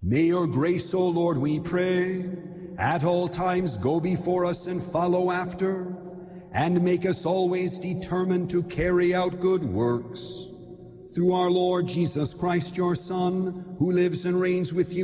May your grace, O Lord, we pray, at all times go before us and follow after, and make us always determined to carry out good works. Through our Lord Jesus Christ, your Son, who lives and reigns with you